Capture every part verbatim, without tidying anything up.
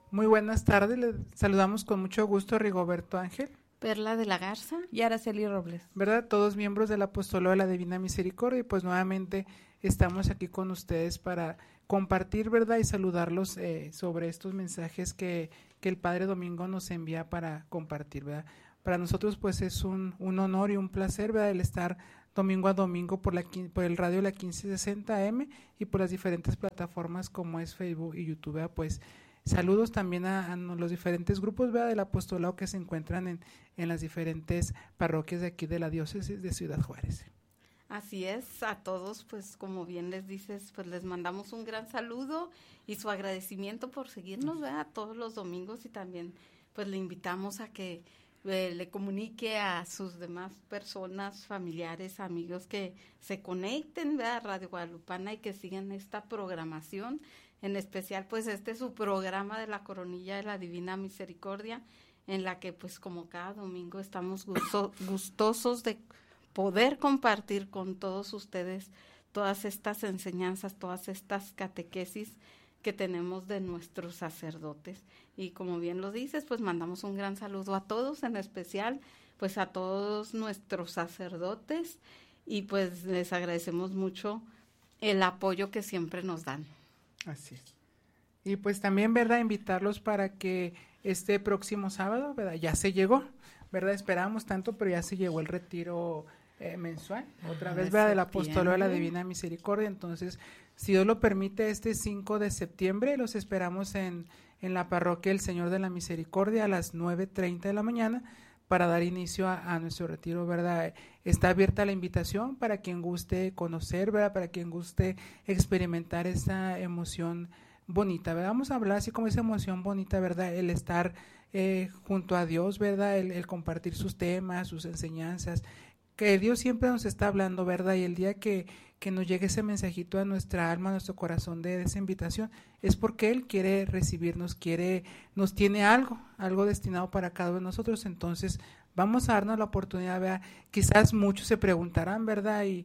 Muy buenas tardes, le saludamos con mucho gusto a Rigoberto Ángel. Perla de la Garza y Araceli Robles. ¿Verdad? Todos miembros del Apostolado de la Divina Misericordia, y pues nuevamente estamos aquí con ustedes para compartir, ¿verdad? Y saludarlos eh, sobre estos mensajes que, que el Padre Domingo nos envía para compartir, ¿verdad? Para nosotros pues es un, un honor y un placer, ¿verdad? El estar domingo a domingo por, la, por el radio la quince sesenta A M y por las diferentes plataformas como es Facebook y YouTube, ¿verdad? Pues saludos también a, a los diferentes grupos, ¿verdad? Del apostolado que se encuentran en, en las diferentes parroquias de aquí de la diócesis de Ciudad Juárez. Así es, a todos, pues como bien les dices, pues les mandamos un gran saludo y su agradecimiento por seguirnos, ¿verdad? Todos los domingos, y también pues le invitamos a que eh, le comunique a sus demás personas, familiares, amigos que se conecten, ¿verdad? A Radio Guadalupana y que sigan esta programación. En especial, pues este es su programa de la Coronilla de la Divina Misericordia, en la que pues como cada domingo estamos gusto, gustosos de poder compartir con todos ustedes todas estas enseñanzas, todas estas catequesis que tenemos de nuestros sacerdotes. Y como bien lo dices, pues mandamos un gran saludo a todos, en especial pues a todos nuestros sacerdotes, y pues les agradecemos mucho el apoyo que siempre nos dan. Así es. Y pues también, ¿verdad? Invitarlos para que este próximo sábado, ¿verdad? Ya se llegó, ¿verdad? Esperábamos tanto, pero ya se llegó el retiro eh, mensual, otra ah, vez, ¿verdad? Del Apostolado de la Divina Misericordia. Entonces, si Dios lo permite, este cinco de septiembre los esperamos en, en la parroquia El Señor de la Misericordia a las nueve treinta de la mañana para dar inicio a, a nuestro retiro, ¿verdad? Está abierta la invitación para quien guste conocer, ¿verdad? Para quien guste experimentar esa emoción bonita, ¿verdad? Vamos a hablar así como esa emoción bonita, ¿verdad? El estar eh, junto a Dios, ¿verdad? El, el compartir sus temas, sus enseñanzas, que Dios siempre nos está hablando, ¿verdad? Y el día que, que nos llegue ese mensajito a nuestra alma, a nuestro corazón de, de esa invitación, es porque Él quiere recibirnos, quiere, nos tiene algo, algo destinado para cada uno de nosotros. Entonces vamos a darnos la oportunidad, ¿verdad? Quizás muchos se preguntarán, ¿verdad? Y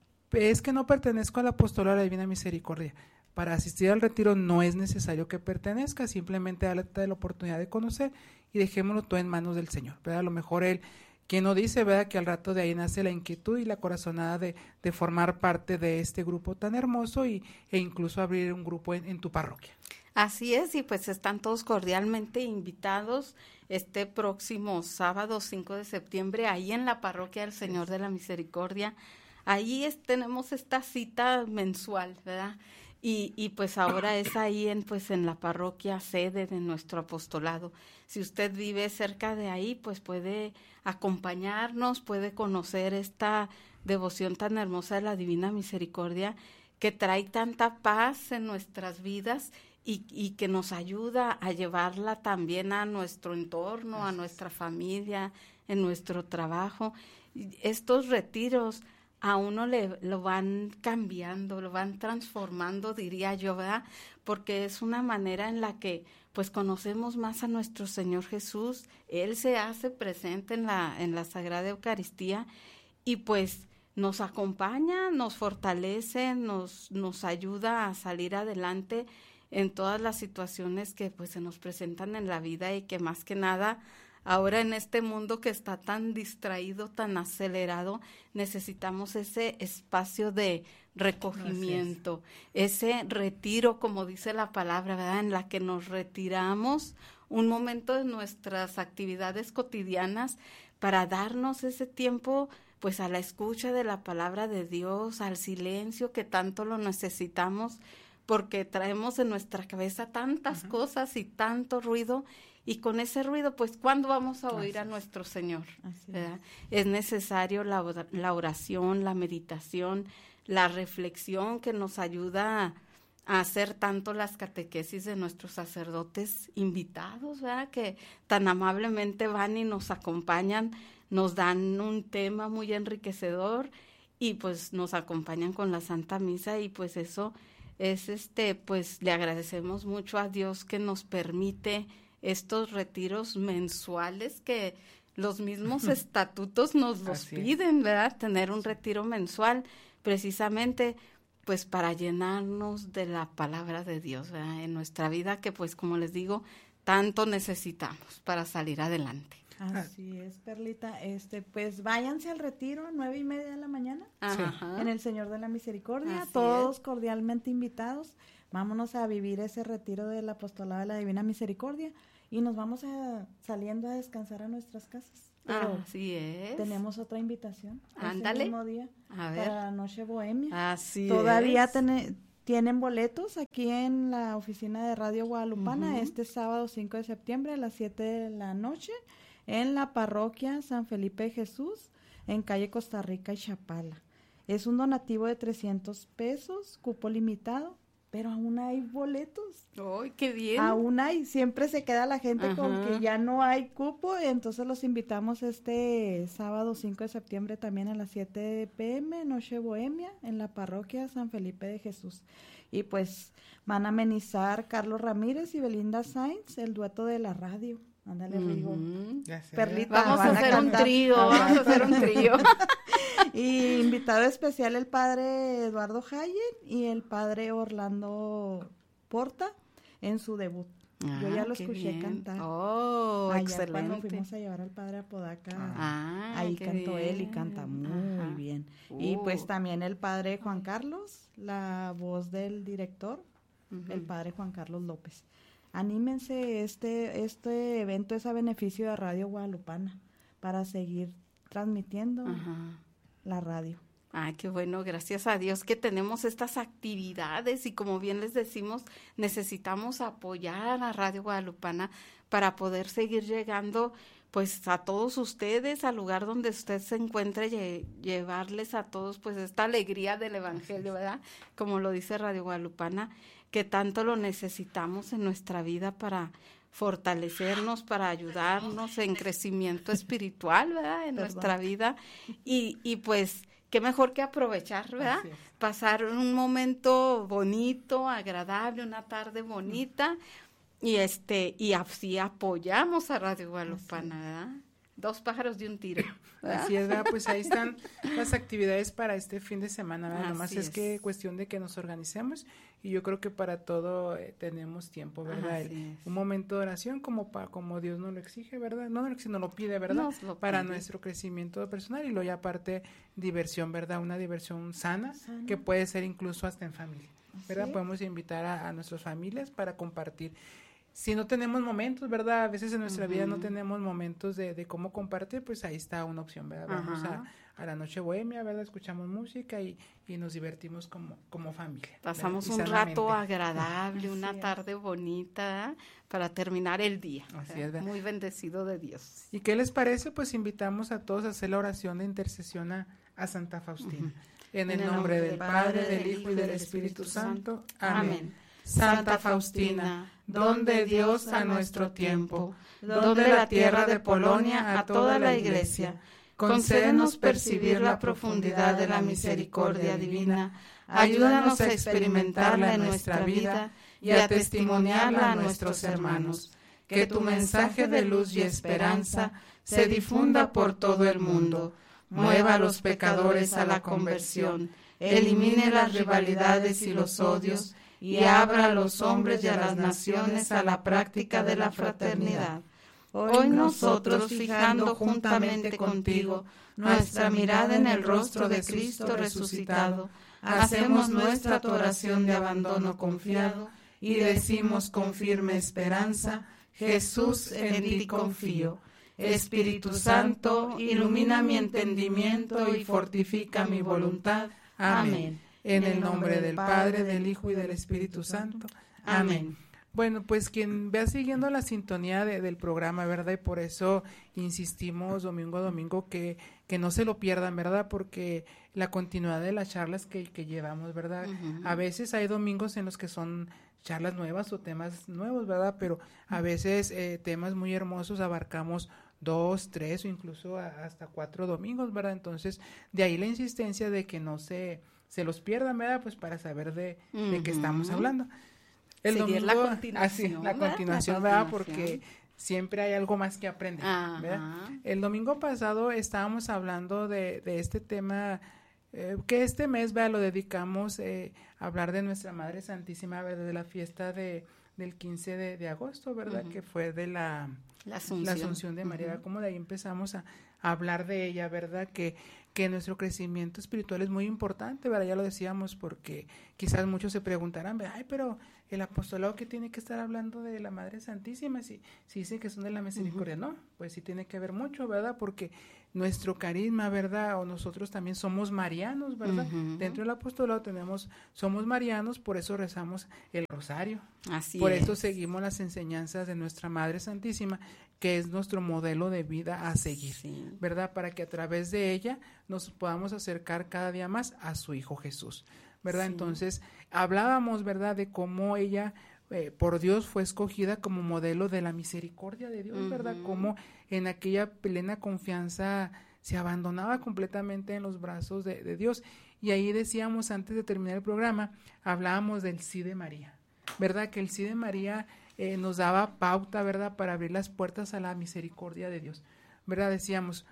es que no pertenezco al apostolado de la Divina Misericordia. Para asistir al retiro no es necesario que pertenezca, simplemente dale la oportunidad de conocer y dejémoslo todo en manos del Señor, ¿verdad? A lo mejor Él, quien no dice, ¿verdad? Que al rato de ahí nace la inquietud y la corazonada de, de formar parte de este grupo tan hermoso y, e incluso abrir un grupo en, en tu parroquia. Así es, y pues están todos cordialmente invitados este próximo sábado cinco de septiembre ahí en la parroquia del Señor de la Misericordia. Ahí es, tenemos esta cita mensual, ¿verdad? Y, y pues ahora es ahí en pues en la parroquia sede de nuestro apostolado. Si usted vive cerca de ahí, pues puede acompañarnos, puede conocer esta devoción tan hermosa de la Divina Misericordia que trae tanta paz en nuestras vidas y, y que nos ayuda a llevarla también a nuestro entorno, a nuestra familia, en nuestro trabajo. Estos retiros a uno le lo van cambiando, lo van transformando, diría yo, ¿verdad? Porque es una manera en la que pues conocemos más a nuestro Señor Jesús. Él se hace presente en la en la Sagrada Eucaristía y pues nos acompaña, nos fortalece, nos nos ayuda a salir adelante en todas las situaciones que pues se nos presentan en la vida, y que más que nada ahora en este mundo que está tan distraído, tan acelerado, necesitamos ese espacio de recogimiento, ese retiro, como dice la palabra, ¿verdad? En la que nos retiramos un momento de nuestras actividades cotidianas para darnos ese tiempo pues a la escucha de la palabra de Dios, al silencio que tanto lo necesitamos, porque traemos en nuestra cabeza tantas uh-huh. cosas y tanto ruido. Y con ese ruido, pues, ¿cuándo vamos a oír a nuestro Señor? ¿Verdad? Es necesario la, la oración, la meditación, la reflexión que nos ayuda a, a hacer tanto las catequesis de nuestros sacerdotes invitados, ¿verdad? Que tan amablemente van y nos acompañan, nos dan un tema muy enriquecedor y pues nos acompañan con la Santa Misa, y pues eso es, este, pues, le agradecemos mucho a Dios que nos permite estos retiros mensuales, que los mismos estatutos nos los Así piden, es. ¿verdad? Tener un retiro mensual, precisamente pues para llenarnos de la palabra de Dios, ¿verdad? En nuestra vida, que pues como les digo, tanto necesitamos para salir adelante. Así es, Perlita. Este, pues váyanse al retiro, nueve y media de la mañana, Ajá. en el Señor de la Misericordia, Así todos es. cordialmente invitados. Vámonos a vivir ese retiro del Apostolado de la Divina Misericordia y nos vamos a, saliendo a descansar a nuestras casas. Pero Así es. tenemos otra invitación. Ándale. Ese mismo día, A ver. para la Noche Bohemia. Así Todavía es. tene- tienen boletos aquí en la oficina de Radio Guadalupana, Ujú. este sábado cinco de septiembre a las siete de la noche, en la parroquia San Felipe de Jesús, en calle Costa Rica y Chapala. Es un donativo de trescientos pesos, cupo limitado, pero aún hay boletos. ¡Ay, qué bien! Aún hay, siempre se queda la gente con Ajá. que ya no hay cupo, entonces los invitamos este sábado cinco de septiembre también a las siete pe eme, Noche Bohemia, en la parroquia San Felipe de Jesús. Y pues van a amenizar Carlos Ramírez y Belinda Sainz, el dueto de la radio. Ándale, Rigo. Ujú. Ya sé. Perlita, Vamos a van a hacer un cantar. trío, vamos a hacer un trío. Y invitado especial el padre Eduardo Hayen y el padre Orlando Porta en su debut. Yo ya Ah, lo qué escuché bien. cantar. Oh, Allá cuando excelente. fuimos a llevar al padre Apodaca, Ah, ahí qué cantó él y bien. canta muy Ajá. bien. Y Uh. pues también el padre Juan Carlos, la voz del director, Ujú. el padre Juan Carlos López. Anímense, este, este evento es a beneficio de Radio Guadalupana para seguir transmitiendo Ajá. la radio. Ay, qué bueno, gracias a Dios que tenemos estas actividades y como bien les decimos, necesitamos apoyar a Radio Guadalupana para poder seguir llegando pues a todos ustedes, al lugar donde usted se encuentre, lle- llevarles a todos pues esta alegría del Evangelio, ¿verdad? Como lo dice Radio Guadalupana, que tanto lo necesitamos en nuestra vida para fortalecernos, para ayudarnos en crecimiento espiritual, ¿verdad? En Perdón. nuestra vida y, y pues qué mejor que aprovechar, ¿verdad? Así es. Pasar un momento bonito, agradable, una tarde bonita y este y así apoyamos a Radio Guadalupana, ¿verdad? Dos pájaros de un tiro, ¿verdad? Así es, ¿verdad? Pues ahí están las actividades para este fin de semana, ¿verdad? Así Nomás es, es. que cuestión de que nos organicemos y yo creo que para todo eh, tenemos tiempo, ¿verdad? Así El- es. un momento de oración como pa, como Dios nos lo exige, ¿verdad? No nos lo exige, nos lo pide, ¿verdad? Nos lo Para pide. nuestro crecimiento personal y luego ya aparte diversión, ¿verdad? Una diversión sana, Sana. que puede ser incluso hasta en familia, ¿verdad? Así es. Podemos invitar a, a nuestras familias para compartir. Si no tenemos momentos, ¿verdad? A veces en nuestra vida no Ujú. tenemos momentos de, de cómo compartir, pues ahí está una opción, ¿verdad? Vamos a, Ajá. a la noche bohemia, ¿verdad? Escuchamos música y, y nos divertimos como, como familia. ¿verdad? Pasamos Y un sanamente. rato agradable, una Así es. tarde bonita, ¿verdad? Para terminar el día. Así ¿verdad? es, ¿verdad? Muy bendecido de Dios. ¿Y qué les parece? Pues invitamos a todos a hacer la oración de intercesión a, a Santa Faustina. En el nombre del Padre, del Hijo y del Espíritu Santo. Amén. Santa Faustina, don de Dios a nuestro tiempo, don de la tierra de Polonia a toda la Iglesia, concédenos percibir la profundidad de la misericordia divina, ayúdanos a experimentarla en nuestra vida y a testimoniarla a nuestros hermanos. Que tu mensaje de luz y esperanza se difunda por todo el mundo, mueva a los pecadores a la conversión, elimine las rivalidades y los odios, y abra a los hombres y a las naciones a la práctica de la fraternidad. Hoy nosotros, fijando juntamente contigo nuestra mirada en el rostro de Cristo resucitado, hacemos nuestra tu oración de abandono confiado y decimos con firme esperanza, Jesús, en ti confío. Espíritu Santo, ilumina mi entendimiento y fortifica mi voluntad. Amén. En el nombre del Padre, del Hijo y del Espíritu Santo. Amén. Bueno, pues quien vea siguiendo la sintonía de, del programa, ¿verdad? Y por eso insistimos domingo a domingo que, que no se lo pierdan, ¿verdad? Porque la continuidad de las charlas que, que llevamos, ¿verdad? Ujú. A veces hay domingos en los que son charlas nuevas o temas nuevos, ¿verdad? Pero a veces eh, temas muy hermosos abarcamos dos, tres o incluso a, hasta cuatro domingos, ¿verdad? Entonces, de ahí la insistencia de que no se, se los pierdan, ¿verdad? Pues para saber de, de qué estamos Ujú. hablando. El Seguir la domingo, continuación, así, la ¿verdad? continuación, La ¿verdad? continuación. Porque siempre hay algo más que aprender, ¿verdad? Ajá. El domingo pasado estábamos hablando de, de este tema, eh, que este mes, ¿verdad? Lo dedicamos eh, a hablar de nuestra Madre Santísima, ¿verdad? De la fiesta de, del quince de, de agosto, ¿verdad? Uh-huh. Que fue de la, la, Asunción. la Asunción de María, uh-huh. Como de ahí empezamos a, a hablar de ella, ¿verdad? Que, que nuestro crecimiento espiritual es muy importante, ¿verdad? Ya lo decíamos, porque quizás muchos se preguntarán, ay, pero el apostolado que tiene que estar hablando de la Madre Santísima, si, si dice que son de la misericordia, uh-huh. No, pues sí tiene que ver mucho, ¿verdad? Porque nuestro carisma, ¿verdad? O nosotros también somos marianos, ¿verdad? Uh-huh. Dentro del apostolado tenemos, somos marianos, por eso rezamos el rosario. Así por es. eso seguimos las enseñanzas de nuestra Madre Santísima, que es nuestro modelo de vida a seguir, sí. ¿Verdad? Para que a través de ella nos podamos acercar cada día más a su Hijo Jesús, ¿verdad? Sí. Entonces, hablábamos, ¿verdad? De cómo ella, eh, por Dios, fue escogida como modelo de la misericordia de Dios, uh-huh. ¿verdad? Cómo en aquella plena confianza se abandonaba completamente en los brazos de, de Dios. Y ahí decíamos, antes de terminar el programa, hablábamos del sí de María, ¿verdad? Que el sí de María eh, nos daba pauta, ¿verdad? Para abrir las puertas a la misericordia de Dios, ¿verdad? Decíamos,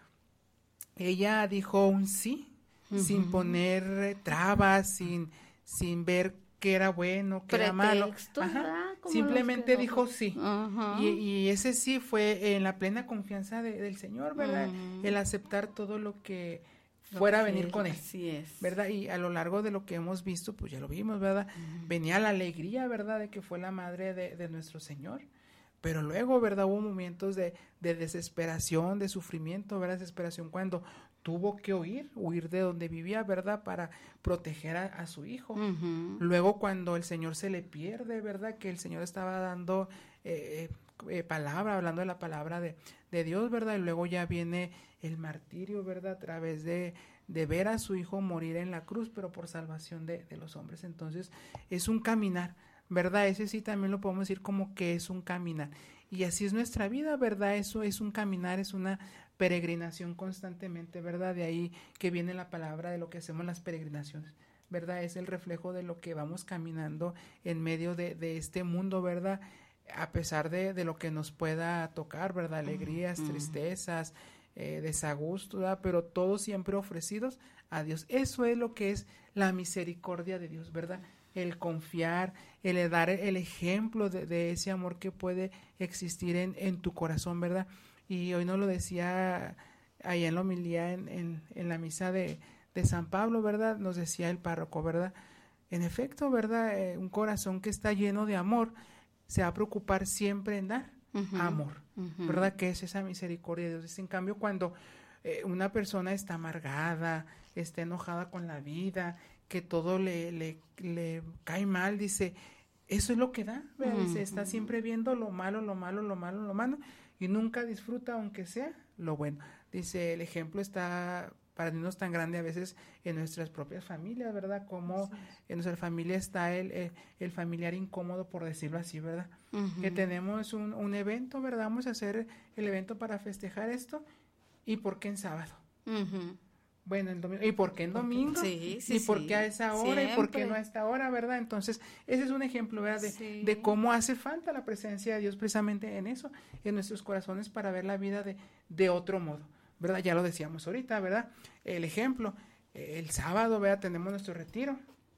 ella dijo un sí, uh-huh. sin poner trabas, sin, sin ver qué era bueno, qué era malo. Ajá. Simplemente dijo sí. Uh-huh. Y, y ese sí fue en la plena confianza de, del Señor, ¿verdad? Uh-huh. El aceptar todo lo que fuera a venir con él. Así es. ¿Verdad? Y a lo largo de lo que hemos visto, pues ya lo vimos, ¿verdad? Uh-huh. Venía la alegría, ¿verdad? De que fue la madre de, de nuestro Señor. Pero luego, ¿verdad? Hubo momentos de, de desesperación, de sufrimiento, ¿verdad? Desesperación cuando tuvo que huir, huir de donde vivía, ¿verdad? Para proteger a, a su hijo. Uh-huh. Luego cuando el Señor se le pierde, ¿verdad? Que el Señor estaba dando eh, eh, palabra, hablando de la palabra de, de Dios, ¿verdad? Y luego ya viene el martirio, ¿verdad? A través de, de ver a su hijo morir en la cruz, pero por salvación de, de los hombres. Entonces, es un caminar, ¿verdad? Ese sí también lo podemos decir como que es un caminar. Y así es nuestra vida, ¿verdad? Eso es un caminar, es una peregrinación constantemente, ¿verdad? De ahí que viene la palabra de lo que hacemos las peregrinaciones, ¿verdad? Es el reflejo de lo que vamos caminando en medio de, de este mundo, ¿verdad? A pesar de, de lo que nos pueda tocar, ¿verdad? Alegrías, uh-huh. tristezas, eh, desagustos, ¿verdad? Pero todos siempre ofrecidos a Dios. Eso es lo que es la misericordia de Dios, ¿verdad? El confiar, el dar el ejemplo de, de ese amor que puede existir en, en tu corazón, ¿verdad? Y hoy nos lo decía allá en la homilía en, en, en la misa de, de San Pablo, ¿verdad? Nos decía el párroco, ¿verdad? En efecto, ¿verdad? Eh, un corazón que está lleno de amor se va a preocupar siempre en dar uh-huh. amor, uh-huh. ¿verdad? Que es esa misericordia de Dios. En cambio, cuando eh, una persona está amargada, está enojada con la vida, que todo le, le, le cae mal, dice, eso es lo que da, ¿verdad? Uh-huh. Dice, está siempre viendo lo malo, lo malo, lo malo, lo malo, y nunca disfruta, aunque sea lo bueno. Dice, el ejemplo está para niños tan grande a veces en nuestras propias familias, ¿verdad? Como sí. en nuestra familia está el, el, el familiar incómodo, por decirlo así, ¿verdad? Uh-huh. Que tenemos un, un evento, ¿verdad? Vamos a hacer el evento para festejar esto, ¿y por qué en sábado? Uh-huh. Bueno, en domingo, ¿y por qué en domingo? Sí, sí, ¿Y por qué sí. a esa hora? Siempre. ¿Y por qué no a esta hora, verdad? Entonces, ese es un ejemplo, ¿verdad? De, sí. de cómo hace falta la presencia de Dios precisamente en eso, en nuestros corazones, para ver la vida de, de otro modo, ¿verdad? Ya lo decíamos ahorita, ¿verdad? El ejemplo, el sábado, ¿verdad? Tenemos nuestro retiro,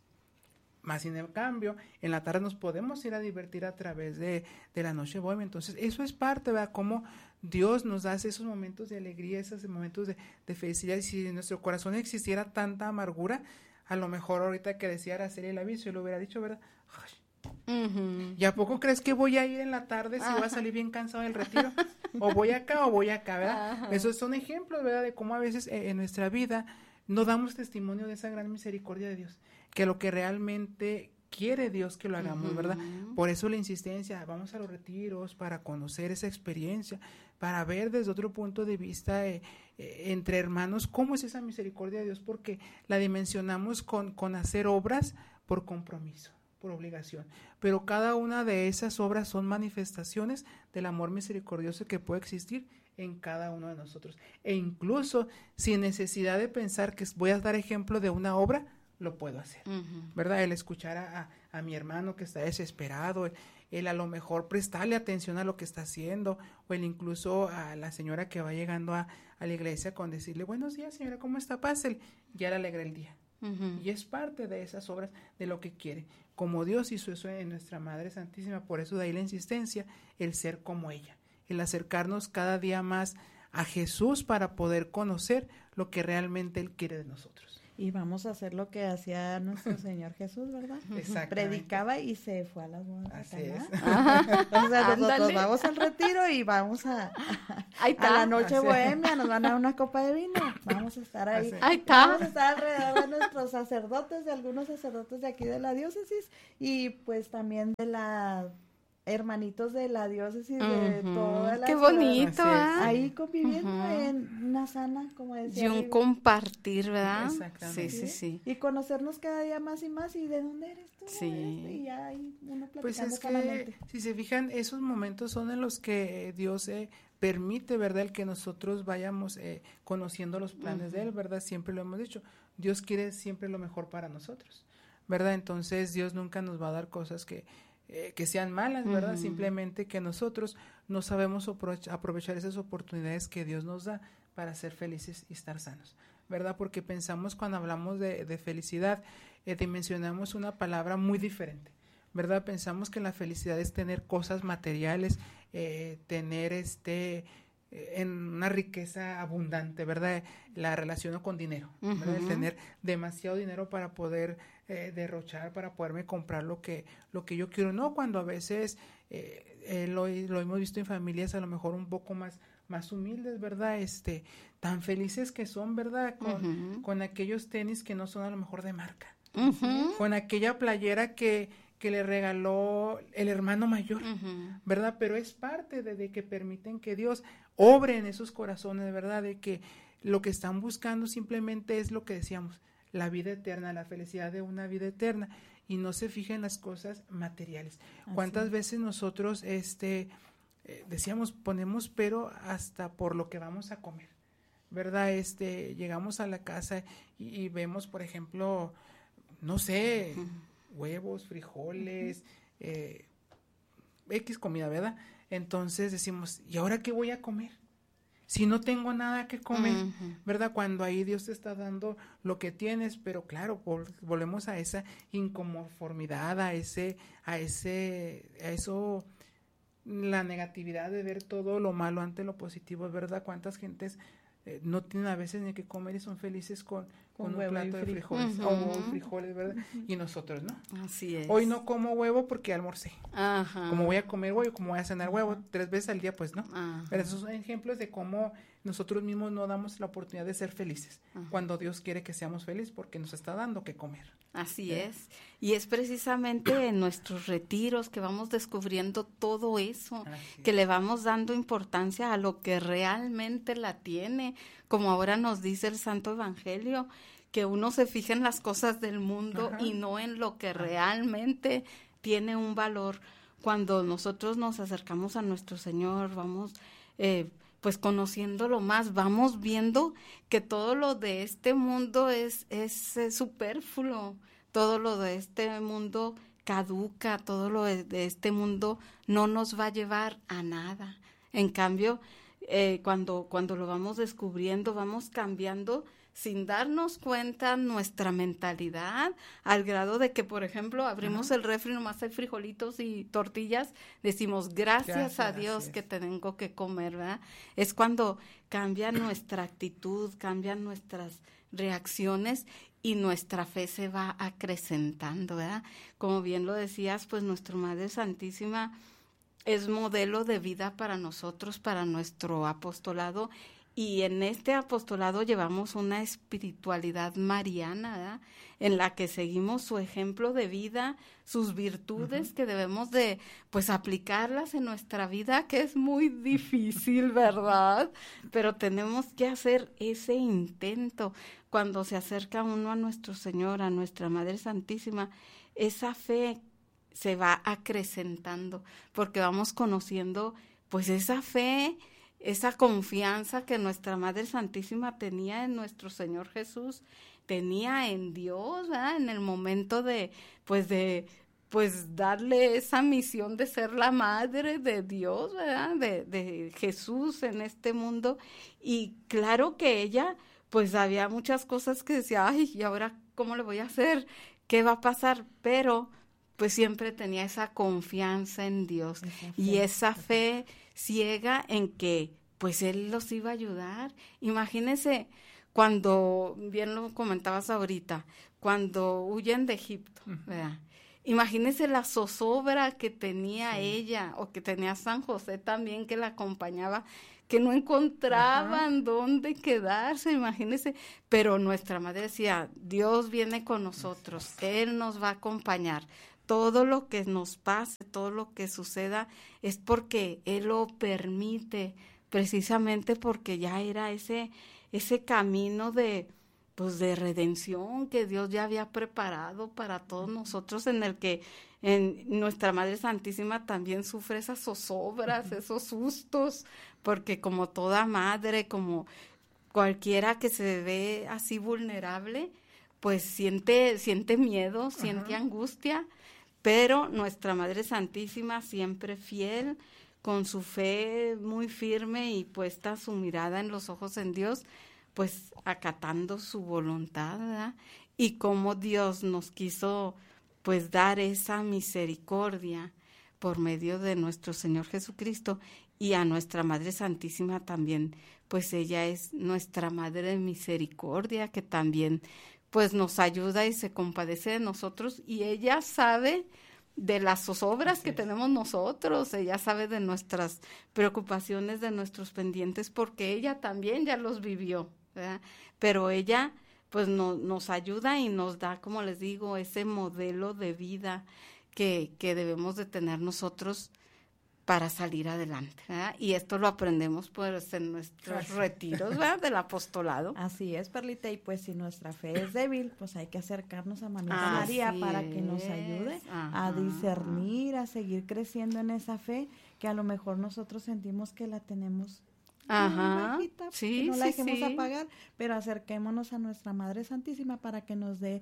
más sin el cambio, en la tarde nos podemos ir a divertir a través de, de la noche bohemia. Entonces, eso es parte, ¿verdad? Cómo Dios nos da esos momentos de alegría, esos momentos de, de felicidad. Y si en nuestro corazón existiera tanta amargura, a lo mejor ahorita que decía Araceli el aviso, yo lo hubiera dicho, ¿verdad? Ay, uh-huh. ¿Y a poco crees que voy a ir en la tarde si uh-huh. voy a salir bien cansado del retiro? O voy acá o voy acá, ¿verdad? Uh-huh. Esos son ejemplos, ¿verdad? De cómo a veces eh, en nuestra vida no damos testimonio de esa gran misericordia de Dios, que lo que realmente quiere Dios que lo hagamos, uh-huh. ¿verdad? Por eso la insistencia, vamos a los retiros para conocer esa experiencia, para ver desde otro punto de vista eh, eh, entre hermanos cómo es esa misericordia de Dios, porque la dimensionamos con, con hacer obras por compromiso, por obligación, pero cada una de esas obras son manifestaciones del amor misericordioso que puede existir en cada uno de nosotros, e incluso sin necesidad de pensar que voy a dar ejemplo de una obra, lo puedo hacer, uh-huh. ¿verdad? El escuchar a, a, a mi hermano que está desesperado, el, el a lo mejor prestarle atención a lo que está haciendo, o el incluso a la señora que va llegando a, a la iglesia con decirle, buenos días señora, ¿cómo está? Pásale, ya le alegra el día. Uh-huh. Y es parte de esas obras de lo que quiere. como Dios hizo eso en nuestra Madre Santísima. Por eso de ahí la insistencia, el ser como ella, el acercarnos cada día más a Jesús para poder conocer lo que realmente Él quiere de nosotros. Y vamos a hacer lo que hacía nuestro Señor Jesús, ¿verdad? Exactamente. Predicaba y se fue a las bodas. Así ¿verdad? es. O sea, nosotros Ándale. vamos al retiro y vamos a, Ahí a está. la noche Así. bohemia, nos van a dar una copa de vino. Vamos a estar ahí. Así. Ahí está. Vamos a estar alrededor de nuestros sacerdotes, de algunos sacerdotes de aquí de la diócesis y pues también de la hermanitos de la diócesis de Ujú. todas las Qué bonito, Así es. ¿ah? ahí conviviendo Ujú. en una sana, como decía Y un Rigo. compartir, ¿verdad? Exactamente. Sí, sí, sí. Y conocernos cada día más y más y de dónde eres tú. Sí. Este, y ya ahí uno platicando Pues es que, sanamente. si se fijan, esos momentos son en los que Dios eh, permite, ¿verdad?, el que nosotros vayamos eh, conociendo los planes de Él, ¿verdad? Siempre lo hemos dicho, Dios quiere siempre lo mejor para nosotros, ¿verdad? Entonces Dios nunca nos va a dar cosas que, eh, que sean malas, ¿verdad? Ujú. Simplemente que nosotros no sabemos apro- aprovechar esas oportunidades que Dios nos da para ser felices y estar sanos, ¿verdad? Porque pensamos cuando hablamos de, de felicidad, eh, dimensionamos una palabra muy diferente, ¿verdad? Pensamos que la felicidad es tener cosas materiales, eh, tener este eh, en una riqueza abundante, ¿verdad? La relaciono con dinero, ¿verdad? El Ujú. tener demasiado dinero para poder eh, derrochar, para poderme comprar lo que lo que yo quiero. No, cuando a veces eh, eh, lo, lo hemos visto en familias a lo mejor un poco más más humildes, ¿verdad? Este, tan felices que son, ¿verdad? Con, Ujú. con aquellos tenis que no son a lo mejor de marca, Ujú. con aquella playera que, que le regaló el hermano mayor, Ujú. ¿verdad? Pero es parte de, de que permiten que Dios obre en esos corazones, ¿verdad? De que lo que están buscando simplemente es lo que decíamos, la vida eterna, la felicidad de una vida eterna, y no se fijan en las cosas materiales. Así ¿Cuántas es. veces nosotros, este, eh, decíamos, ponemos pero hasta por lo que vamos a comer, ¿verdad? Este, llegamos a la casa y, y vemos, por ejemplo, no sé, huevos, frijoles, eh, X comida, ¿verdad? Entonces decimos, ¿y ahora qué voy a comer? Si no tengo nada que comer, Ujú. ¿verdad? Cuando ahí Dios te está dando lo que tienes, pero claro, vol- volvemos a esa inconformidad, a ese, a ese, a eso, la negatividad de ver todo lo malo ante lo positivo, ¿verdad? ¿Cuántas gentes eh, no tienen a veces ni que comer y son felices con, con, Con un huevo y plato de frijol. frijoles, Ujú. o huevo y frijoles, ¿verdad? Y nosotros no. Así es. Hoy no como huevo porque almorcé. Ajá. Como voy a comer huevo, como voy a cenar huevo tres veces al día, pues no. Ajá. Pero esos son ejemplos de cómo nosotros mismos no damos la oportunidad de ser felices, Ajá. cuando Dios quiere que seamos felices porque nos está dando que comer. Así ¿Eh? es. Y es precisamente en nuestros retiros que vamos descubriendo todo eso, Así que es. le vamos dando importancia a lo que realmente la tiene, como ahora nos dice el Santo Evangelio, que uno se fija en las cosas del mundo Ajá. y no en lo que realmente tiene un valor. Cuando nosotros nos acercamos a nuestro Señor, vamos eh, pues conociéndolo más, vamos viendo que todo lo de este mundo es, es, es superfluo, todo lo de este mundo caduca, todo lo de, de este mundo no nos va a llevar a nada. En cambio, eh, cuando, cuando lo vamos descubriendo, vamos cambiando sin darnos cuenta nuestra mentalidad, al grado de que, por ejemplo, abrimos Ajá. el refri, nomás hay frijolitos y tortillas, decimos gracias, Gracias, a Dios así que es. tengo que comer, ¿verdad? Es cuando cambia nuestra actitud, cambian nuestras reacciones y nuestra fe se va acrecentando, ¿verdad? Como bien lo decías, pues nuestra Madre Santísima es modelo de vida para nosotros, para nuestro apostolado, y en este apostolado llevamos una espiritualidad mariana, ¿verdad? En la que seguimos su ejemplo de vida, sus virtudes, uh-huh. que debemos de, pues, aplicarlas en nuestra vida, que es muy difícil, ¿verdad? Pero tenemos que hacer ese intento. Cuando se acerca uno a nuestro Señor, a nuestra Madre Santísima, esa fe se va acrecentando, porque vamos conociendo, pues, esa fe, esa confianza que nuestra Madre Santísima tenía en nuestro Señor Jesús, tenía en Dios, ¿verdad? En el momento de, pues, de, pues, darle esa misión de ser la Madre de Dios, ¿verdad? De, de Jesús en este mundo. Y claro que ella, pues, había muchas cosas que decía, ay, ¿y ahora cómo le voy a hacer? ¿Qué va a pasar? Pero pues siempre tenía esa confianza en Dios Esa fe. y esa fe ciega en que pues Él los iba a ayudar. Imagínense cuando, bien lo comentabas ahorita, cuando huyen de Egipto, ¿verdad? Imagínense la zozobra que tenía sí. ella, o que tenía San José también, que la acompañaba, que no encontraban Ajá. dónde quedarse, imagínense. Pero nuestra madre decía, Dios viene con nosotros, Él nos va a acompañar. Todo lo que nos pase, todo lo que suceda, es porque Él lo permite, precisamente porque ya era ese, ese camino de... pues de redención que Dios ya había preparado para todos nosotros, en el que en nuestra Madre Santísima también sufre esas zozobras, uh-huh. esos sustos, porque como toda madre, como cualquiera que se ve así vulnerable, pues siente, siente miedo, siente uh-huh. angustia, pero nuestra Madre Santísima siempre fiel, con su fe muy firme y puesta su mirada en los ojos en Dios, pues acatando su voluntad, ¿verdad? Y cómo Dios nos quiso pues dar esa misericordia por medio de nuestro Señor Jesucristo, y a nuestra Madre Santísima también, pues ella es nuestra Madre de Misericordia, que también pues nos ayuda y se compadece de nosotros, y ella sabe de las zozobras que tenemos nosotros, ella sabe de nuestras preocupaciones, de nuestros pendientes, porque ella también ya los vivió, ¿verdad? Pero ella pues no, nos ayuda y nos da, como les digo, ese modelo de vida que, que debemos de tener nosotros para salir adelante, ¿verdad? Y esto lo aprendemos pues en nuestros retiros, ¿verdad? Del apostolado. Así es, Perlita, y pues si nuestra fe es débil, pues hay que acercarnos a Mamita María para que nos ayude Ajá. a discernir, a seguir creciendo en esa fe, que a lo mejor nosotros sentimos que la tenemos Ajá, bajita, sí, que no la dejemos sí, sí. apagar, pero acerquémonos a nuestra Madre Santísima para que nos dé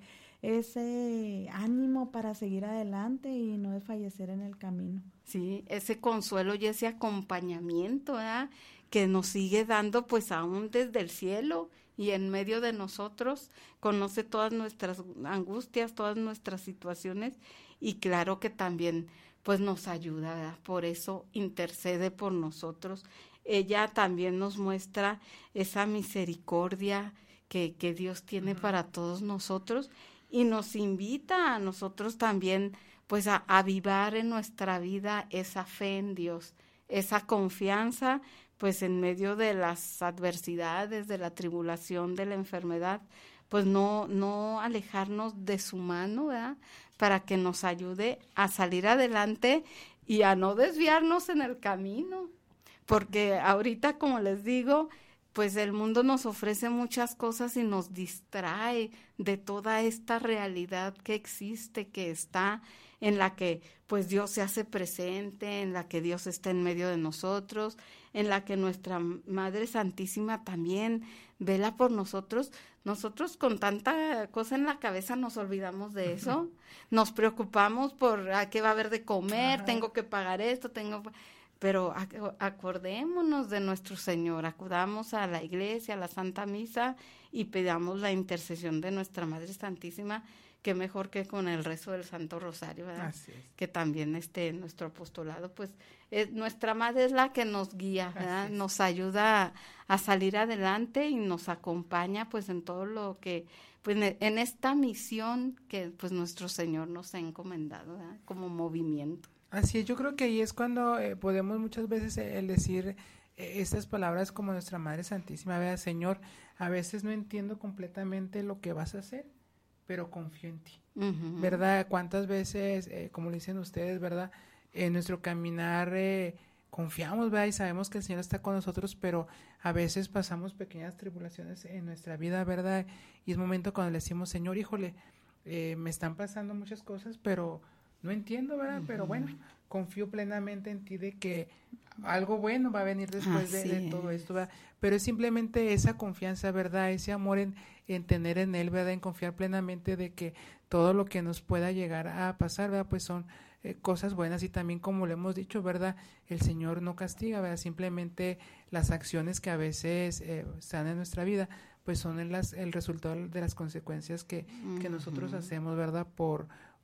ese ánimo para seguir adelante y no desfallecer en el camino. Sí, ese consuelo y ese acompañamiento, ¿verdad? Que nos sigue dando pues aún desde el cielo y en medio de nosotros, conoce todas nuestras angustias, todas nuestras situaciones, y claro que también pues nos ayuda, ¿verdad? Por eso intercede por nosotros. Ella también nos muestra esa misericordia que, que Dios tiene uh-huh. para todos nosotros, y nos invita a nosotros también pues a avivar en nuestra vida esa fe en Dios, esa confianza pues en medio de las adversidades, de la tribulación, de la enfermedad, pues no, no alejarnos de su mano, ¿verdad? Para que nos ayude a salir adelante y a no desviarnos en el camino. Porque ahorita, como les digo, pues el mundo nos ofrece muchas cosas y nos distrae de toda esta realidad que existe, que está, en la que pues Dios se hace presente, en la que Dios está en medio de nosotros, en la que nuestra Madre Santísima también vela por nosotros. Nosotros con tanta cosa en la cabeza nos olvidamos de eso, nos preocupamos por a qué va a haber de comer, Ajá. tengo que pagar esto, tengo... Pero acordémonos de nuestro Señor, acudamos a la iglesia, a la Santa Misa, y pidamos la intercesión de nuestra Madre Santísima, que mejor que con el rezo del Santo Rosario, ¿verdad? Así es. Que también este nuestro apostolado, pues es, nuestra Madre es la que nos guía, ¿verdad? Nos ayuda a, a salir adelante y nos acompaña pues en todo lo que, pues en esta misión que pues nuestro Señor nos ha encomendado, ¿verdad? Como movimiento. Así es, yo creo que ahí es cuando eh, podemos muchas veces eh, el decir eh, estas palabras como nuestra Madre Santísima, ¿verdad? Señor, a veces no entiendo completamente lo que vas a hacer, pero confío en ti, uh-huh. ¿verdad? Cuántas veces, eh, como le dicen ustedes, ¿verdad? En nuestro caminar eh, confiamos, ¿verdad? Y sabemos que el Señor está con nosotros, pero a veces pasamos pequeñas tribulaciones en nuestra vida, ¿verdad? Y es momento cuando le decimos, Señor, híjole, eh, me están pasando muchas cosas, pero... no entiendo, ¿verdad? Uh-huh. Pero bueno, confío plenamente en ti de que algo bueno va a venir después de, de todo esto, ¿verdad? Pero es simplemente esa confianza, ¿verdad? Ese amor en, en tener en Él, ¿verdad? En confiar plenamente de que todo lo que nos pueda llegar a pasar, ¿verdad? Pues son eh, cosas buenas, y también como le hemos dicho, ¿verdad? El Señor no castiga, ¿verdad? Simplemente las acciones que a veces eh, están en nuestra vida, pues son el, las, el resultado de las consecuencias que, uh-huh. que nosotros hacemos, ¿verdad? Por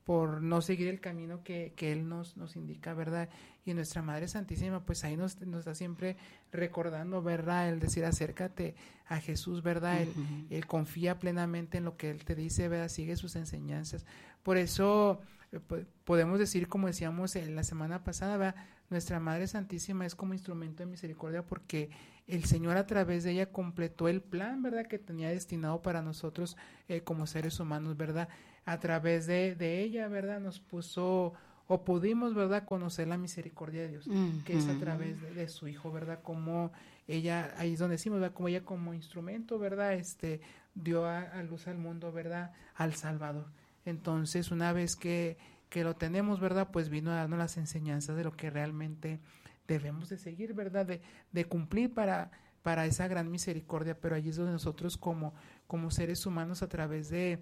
por no seguir el camino que, que Él nos, nos indica, ¿verdad? Y nuestra Madre Santísima, pues ahí nos, nos está siempre recordando, ¿verdad? El decir, acércate a Jesús, ¿verdad? Uh-huh. Él, él confía plenamente en lo que Él te dice, ¿verdad? Sigue sus enseñanzas. Por eso eh, podemos decir, como decíamos en la semana pasada, ¿verdad? Nuestra Madre Santísima es como instrumento de misericordia porque el Señor a través de ella completó el plan, ¿verdad? Que tenía destinado para nosotros eh, como seres humanos, ¿verdad? A través de, de ella, ¿verdad? Nos puso o pudimos, ¿verdad? Conocer la misericordia de Dios, uh-huh. que es a través de, de su Hijo, ¿verdad? Como ella, ahí es donde decimos, ¿verdad? Como ella como instrumento, ¿verdad? Este, dio a, a luz al mundo, ¿verdad? Al Salvador. Entonces, una vez que, que lo tenemos, ¿verdad? Pues vino a darnos las enseñanzas de lo que realmente debemos de seguir, ¿verdad? De, de cumplir para, para esa gran misericordia, pero allí es donde nosotros como, como seres humanos a través de,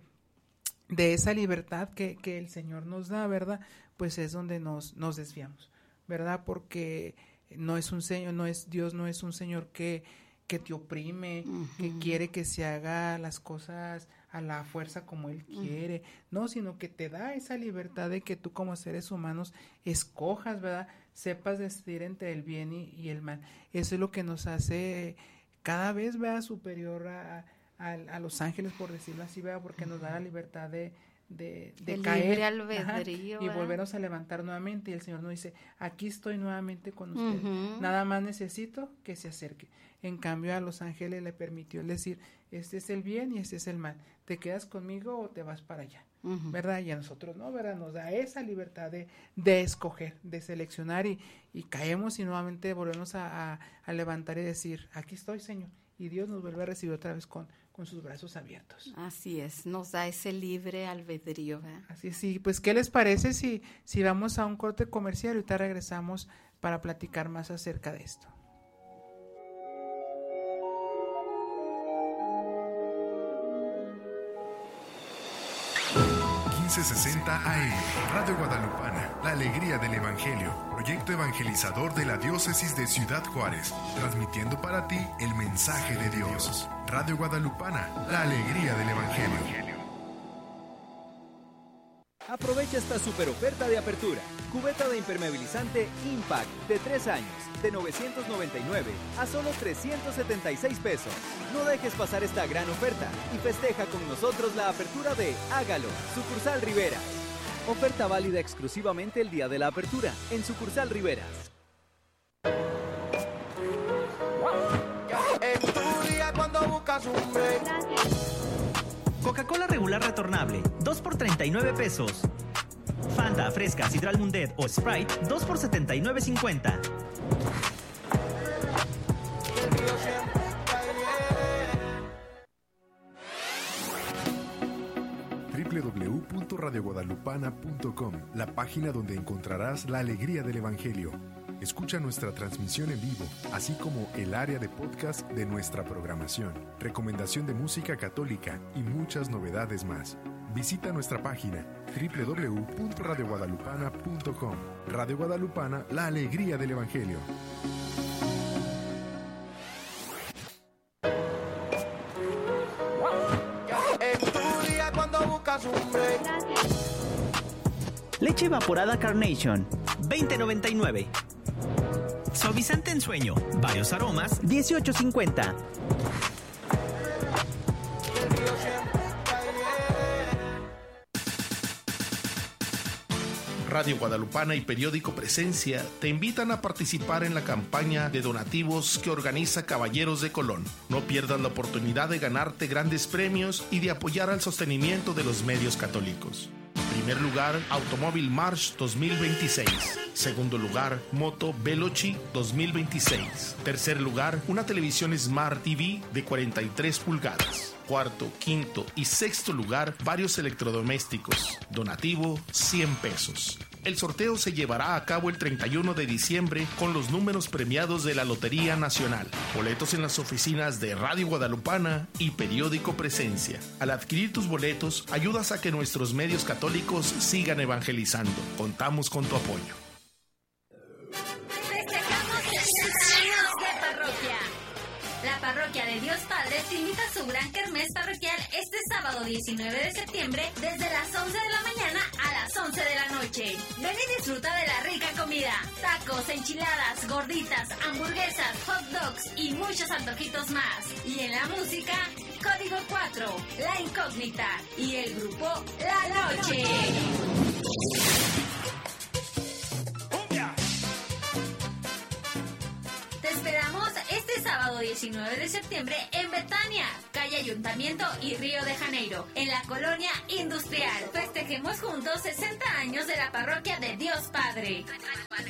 de esa libertad que, que el Señor nos da, ¿verdad? Pues es donde nos, nos desviamos, ¿verdad? Porque no es un Señor, no es, Dios no es un Señor que, que te oprime, uh-huh. que quiere que se haga las cosas a la fuerza como Él quiere, uh-huh. no, sino que te da esa libertad de que tú como seres humanos escojas, ¿verdad? Sepas decidir entre el bien y, y el mal. Eso es lo que nos hace cada vez, ¿verdad? Superior a, a, a los ángeles, por decirlo así, ¿verdad? Porque uh-huh. nos da la libertad de de, de el caer libre albedrío, y volvernos a levantar nuevamente, y el Señor nos dice, aquí estoy nuevamente con ustedes, uh-huh. nada más necesito que se acerque. En cambio a los ángeles le permitió decir, este es el bien y este es el mal, te quedas conmigo o te vas para allá, uh-huh. ¿verdad? Y a nosotros no, ¿verdad? Nos da esa libertad de, de escoger, de seleccionar, y, y caemos y nuevamente volvemos a, a, a levantar y decir, aquí estoy, Señor, y Dios nos vuelve a recibir otra vez con con sus brazos abiertos. Así es, nos da ese libre albedrío, ¿verdad? Así es, sí, pues ¿qué les parece si, si vamos a un corte comercial y ahorita regresamos para platicar más acerca de esto? quince sesenta A M, Radio Guadalupana, la alegría del Evangelio, proyecto evangelizador de la diócesis de Ciudad Juárez, transmitiendo para ti el mensaje de Dios. Radio Guadalupana, la alegría del Evangelio. Aprovecha esta super oferta de apertura. Cubeta de impermeabilizante Impact de tres años, de novecientos noventa y nueve a solo trescientos setenta y seis pesos. No dejes pasar esta gran oferta y festeja con nosotros la apertura de Hágalo, Sucursal Rivera. Oferta válida exclusivamente el día de la apertura, en Sucursal Rivera. Coca-Cola regular retornable, dos por treinta y nueve pesos. Fanta, Fresca, Sidral Mundet o Sprite, dos por setenta y nueve cincuenta. doble u doble u doble u punto radio guadalupana punto com, la página donde encontrarás la alegría del Evangelio. Escucha nuestra transmisión en vivo, así como el área de podcast de nuestra programación, recomendación de música católica y muchas novedades más. Visita nuestra página doble u doble u doble u punto radio guadalupana punto com. Radio Guadalupana, la alegría del Evangelio. Leche evaporada Carnation, veinte noventa y nueve. Suavizante en sueño, varios aromas, dieciocho cincuenta. Radio Guadalupana y Periódico Presencia te invitan a participar en la campaña de donativos que organiza Caballeros de Colón. No pierdas la oportunidad de ganarte grandes premios y de apoyar al sostenimiento de los medios católicos. Primer lugar, Automóvil March dos mil veintiséis. Segundo lugar, Moto Veloci dos mil veintiséis. Tercer lugar, una televisión Smart T V de cuarenta y tres pulgadas. Cuarto, quinto y sexto lugar, varios electrodomésticos. Donativo, cien pesos. El sorteo se llevará a cabo el treinta y uno de diciembre con los números premiados de la Lotería Nacional. Boletos en las oficinas de Radio Guadalupana y Periódico Presencia. Al adquirir tus boletos, ayudas a que nuestros medios católicos sigan evangelizando. Contamos con tu apoyo. Festejamos sesenta años de parroquia. La Parroquia de Dios Padre te invita a su gran kermés parroquial este sábado diecinueve de septiembre desde las once de la mañana a las once de la noche. Ven y disfruta de la rica comida, tacos, enchiladas, gorditas, hamburguesas, hot dogs y muchos antojitos más. Y en la música, Código cuatro, La Incógnita y el grupo La Noche. Te esperamos este sábado diecinueve de septiembre en Betania, calle Ayuntamiento y Río de Janeiro, en la colonia industrial. Festejemos juntos sesenta años de la Parroquia de Dios Padre.